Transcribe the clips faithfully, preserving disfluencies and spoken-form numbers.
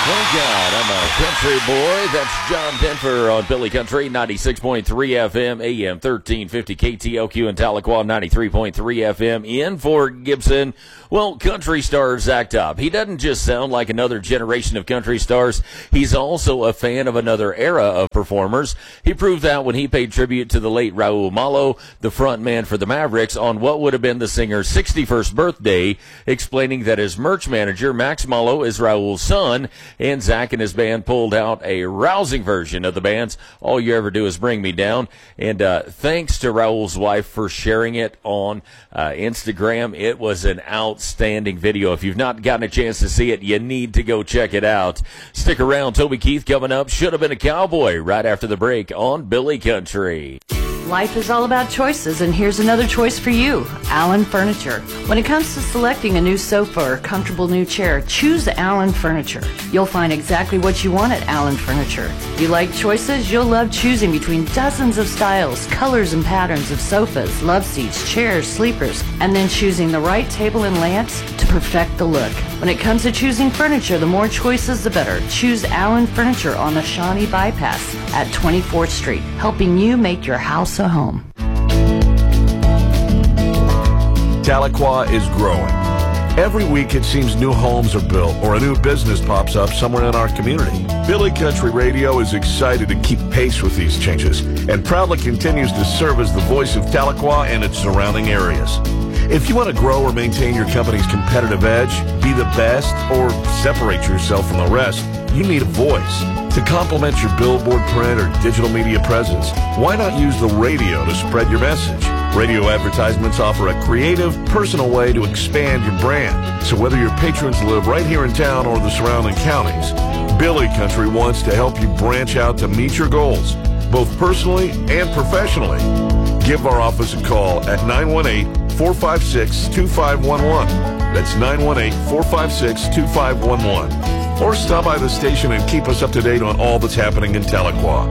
Oh, God, I'm a country boy. That's John Denver on Billy Country, ninety-six point three F M, A M thirteen fifty K T L Q in Tahlequah, ninety-three point three F M in Fort Gibson. Well, country star Zach Top. He doesn't just sound like another generation of country stars. He's also a fan of another era of performers. He proved that when he paid tribute to the late Raul Malo, the front man for the Mavericks, on what would have been the singer's sixty-first birthday, explaining that his merch manager, Max Malo, is Raul's son, and Zach and his band pulled out a rousing version of the band's All You Ever Do Is Bring Me Down. And uh, thanks to Raul's wife for sharing it on uh, Instagram. It was an outstanding video. If you've not gotten a chance to see it, you need to go check it out. Stick around. Toby Keith coming up. Should have been a cowboy right after the break on Billy Country. Life is all about choices, and here's another choice for you, Allen Furniture. When it comes to selecting a new sofa or comfortable new chair, choose Allen Furniture. You'll find exactly what you want at Allen Furniture. You like choices? You'll love choosing between dozens of styles, colors, and patterns of sofas, love seats, chairs, sleepers, and then choosing the right table and lamps to perfect the look. When it comes to choosing furniture, the more choices, the better. Choose Allen Furniture on the Shawnee Bypass at twenty-fourth Street, helping you make your house a home. Tahlequah is growing. Every week it seems new homes are built or a new business pops up somewhere in our community. Billy Country Radio is excited to keep pace with these changes and proudly continues to serve as the voice of Tahlequah and its surrounding areas. If you want to grow or maintain your company's competitive edge, be the best, or separate yourself from the rest, you need a voice. To complement your billboard, print, or digital media presence, why not use the radio to spread your message? Radio advertisements offer a creative, personal way to expand your brand. So whether your patrons live right here in town or the surrounding counties, Billy Country wants to help you branch out to meet your goals, both personally and professionally. Give our office a call at nine one eight, four five six, two five one one. That's nine one eight, four five six, two five one one. Or stop by the station and keep us up to date on all that's happening in Tahlequah.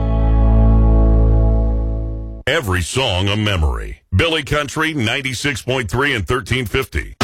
Every song a memory. Billy Country, ninety-six point three and thirteen fifty.